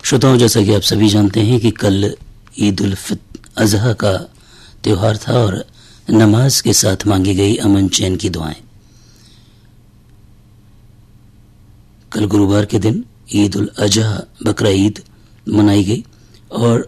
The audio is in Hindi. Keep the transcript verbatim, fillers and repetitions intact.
श्रोताओं, जैसा कि आप सभी जानते हैं कि कल ईद उल अजहा का त्योहार था और नमाज के साथ मांगी गई अमन चैन की दुआएं। कल गुरुवार के दिन ईद उल अजहा बकरा ईद मनाई गई और